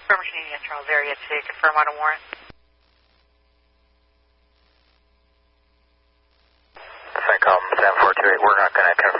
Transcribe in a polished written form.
Machine at Charles area today. Confirm on a warrant. SACOM 7428, we're not going to confirm